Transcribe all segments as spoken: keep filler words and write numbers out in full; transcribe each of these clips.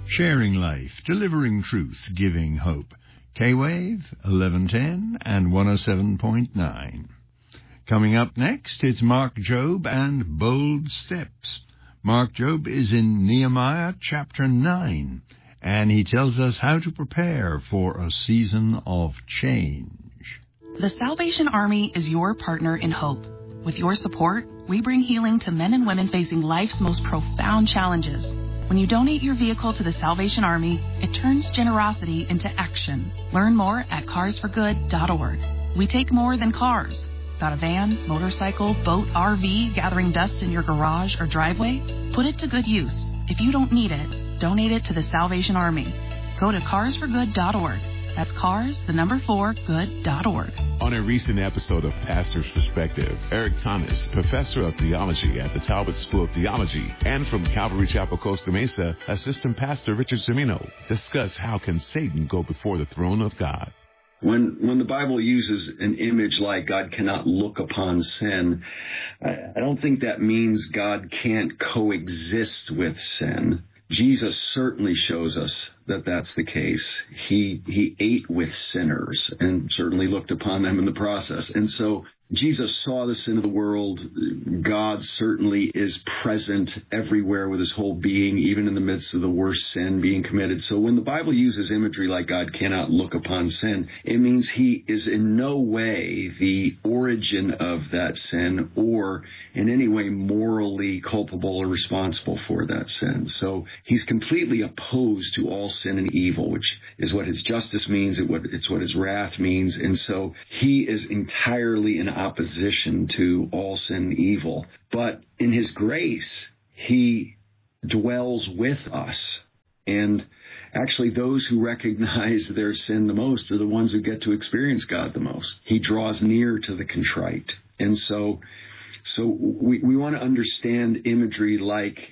Sharing life, delivering truth, giving hope. K-Wave, eleven ten and one oh seven point nine. Coming up next, it's Mark Jobe and Bold Steps. Mark Jobe is in Nehemiah chapter nine, and he tells us how to prepare for a season of change. The Salvation Army is your partner in hope. With your support, we bring healing to men and women facing life's most profound challenges. When you donate your vehicle to the Salvation Army, it turns generosity into action. Learn more at cars for good dot org. We take more than cars. Got a van, motorcycle, boat, R V gathering dust in your garage or driveway? Put it to good use. If you don't need it, donate it to the Salvation Army. Go to cars for good dot org. That's cars, the number four, good dot org. On a recent episode of Pastor's Perspective, Eric Thomas, professor of theology at the Talbot School of Theology, and from Calvary Chapel, Costa Mesa, assistant pastor Richard Cimino, discuss how can Satan go before the throne of God. When when the Bible uses an image like God cannot look upon sin, I, I don't think that means God can't coexist with sin. Jesus certainly shows us that that's the case. He he ate with sinners and certainly looked upon them in the process. And so Jesus saw the sin of the world. God certainly is present everywhere with his whole being, even in the midst of the worst sin being committed. So when the Bible uses imagery like God cannot look upon sin, it means he is in no way the origin of that sin or in any way morally culpable or responsible for that sin. So he's completely opposed to all sin and evil, which is what his justice means. It's what his wrath means. And so he is entirely in opposition to all sin and evil. But in his grace, he dwells with us. And actually, those who recognize their sin the most are the ones who get to experience God the most. He draws near to the contrite. And so, so we, we want to understand imagery like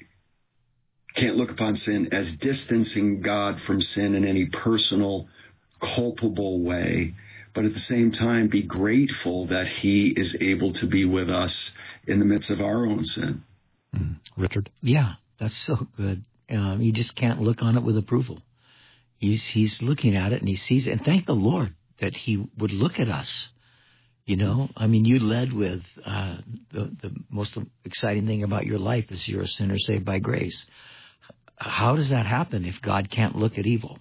can't look upon sin as distancing God from sin in any personal, culpable way, but at the same time be grateful that he is able to be with us in the midst of our own sin. Mm. Richard? Yeah, that's so good. Um, you just can't look on it with approval. He's he's looking at it and he sees it. And thank the Lord that he would look at us. You know, I mean, you led with uh, the, the most exciting thing about your life is you're a sinner saved by grace. How does that happen if God can't look at evil?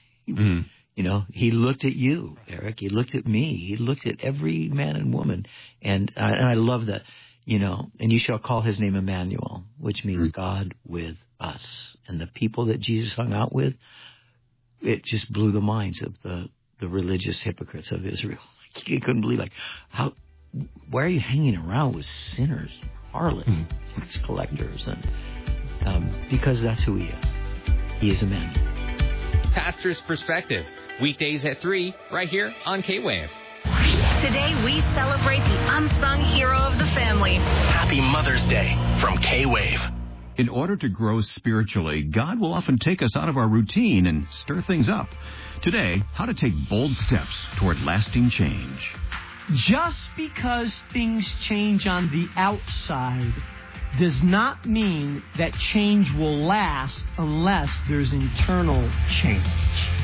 Mm. You know, he looked at you, Eric. He looked at me. He looked at every man and woman. And, uh, and I love that, you know, and you shall call his name Emmanuel, which means mm. God with us. And the people that Jesus hung out with, it just blew the minds of the, the religious hypocrites of Israel. You couldn't believe, like, how, why are you hanging around with sinners, harlots, mm. tax collectors? And um, because that's who he is. He is Emmanuel. Pastor's Perspective, weekdays at three, right here on K-Wave. Today, we celebrate the unsung hero of the family. Happy Mother's Day from K-Wave. In order to grow spiritually, God will often take us out of our routine and stir things up. Today, how to take bold steps toward lasting change. Just because things change on the outside does not mean that change will last unless there's internal change.